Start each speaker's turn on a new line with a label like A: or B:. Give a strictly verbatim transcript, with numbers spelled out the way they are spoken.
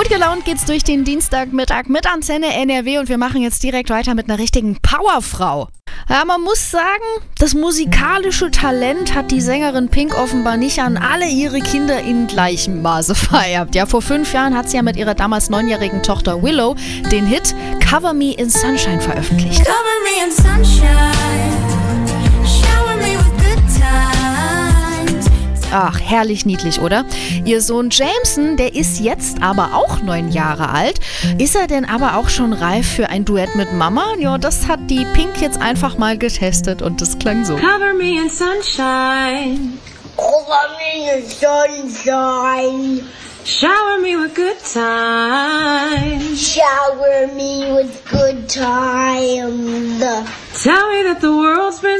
A: Gut gelaunt geht's durch den Dienstagmittag mit Antenne N R W und wir machen jetzt direkt weiter mit einer richtigen Powerfrau. Ja, man muss sagen, das musikalische Talent hat die Sängerin Pink offenbar nicht an alle ihre Kinder in gleichem Maße vererbt. Ja, vor fünf Jahren hat sie ja mit ihrer damals neunjährigen Tochter Willow den Hit Cover Me in Sunshine veröffentlicht.
B: Cover me in sunshine, shower me with good times.
A: Ach, herrlich niedlich, oder? Ihr Sohn Jameson, der ist jetzt aber auch neun Jahre alt. Ist er denn aber auch schon reif für ein Duett mit Mama? Ja, das hat die Pink jetzt einfach mal getestet und das klang so.
C: Cover me in sunshine,
D: Cover me in sunshine,
C: shower me with good times.
D: shower me with good times.
C: Tell me that the world's been